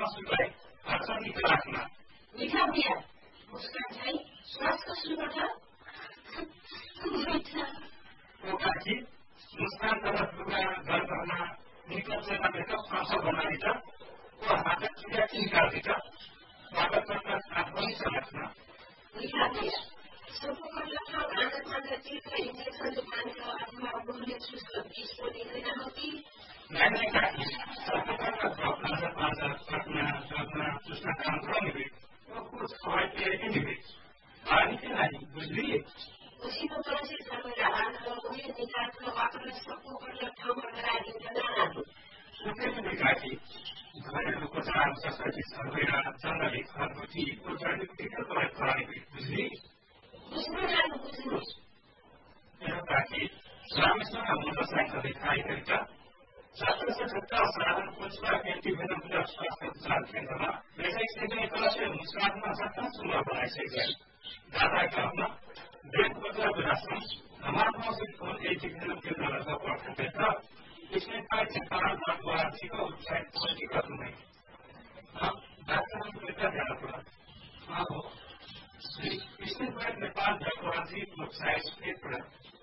मासुलाई अर्चनिक राख्न मीठा बिया मुस्कान चाहिँ स्वास्थ्य सुबाट काकी मुस्कान तरफ लुगा घर घरमा निकल्छ भनेको फाँसा बनाइन्छ वो हात चुरा निकालिन्छ स्वागत गर्न हात पनि चलाख्न मीठा बिया सबको लखा आना खाना चीज का इंजेक्शन दुकान का अथवा बोलने चुस्क बीज को निकलना होती नहीं काकी सबको अपना चुस्का काम करेंगे वो कुछ खवाई के नहीं पानी के नहीं बुझली उसी को तरह से सर्वरान और उन्हें निकाल कर वापस सबको कर लखा मरकरा दिन जाना सुनते हैं काकी घरेलू उपचार शस्त्रचिकित्सा सर्वेरा जंगली घरगुती को जड़ी टिकल पर कराएंगे बुझली काकी रामेश्वर मोटरसाइकल दिखाई देता छात्र से छात्र साधन पुष्पा एंटीवेनम प्लस स्वास्थ्य उपचार केंद्र में वैसे इसलिए कल से मुस्कान में सत्ता सुना बनाए से गए दादा का अपना बैंक बदला विरासत हमारे पास कौन एंटीवेनम केंद्र लगा पड़ता था इसमें पाए सरकार द्वारा का उत्साहित पहुंची का तुम्हें अब डॉक्टर को बेटा जाना पड़ा हाँ हो इसमें पाए नेपाल जागवासी उत्साहित क्षेत्र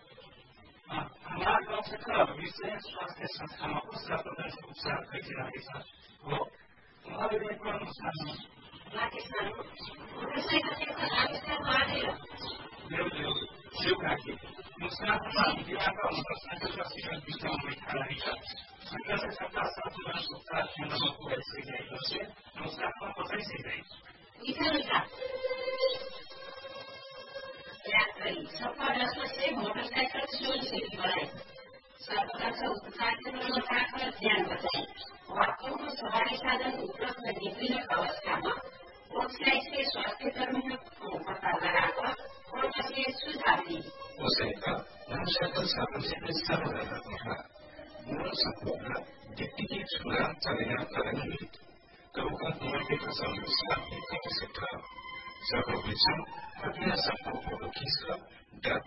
हमारे गांव से विशेष स्वास्थ्य संस्था में उस प्रकार से उपचार कैसे रहेगा वो हमारे नेपाल मुस्कान शिव काकी मुस्कान जिला का मोटरसाइकिल का सीजन बीचा में खड़ा रहेगा संख्या से सबका साथ उपचार केंद्र में पूरे से गए से मुस्कान को पता से गए सबका से मोटरसाइकिल शुरू से बढ़ाए सरकार से उपचार केंद्र में खाकर ध्यान बताए वास्तव में सवारी साधन उपलब्ध विभिन्न अवस्था में वेबसाइट के स्वास्थ्य कर्मियों को पता लगाकर और उसके सुझाव दी उसका मोटरसाइकिल साधन से विस्तार हो रहा था मूल संपूर्ण डिप्टी छुरा चलेगा करेंगे कब का तुम्हारे फसल विस्तार नहीं कर सकता सर्वविषम अपने संपूर्ण खींचकर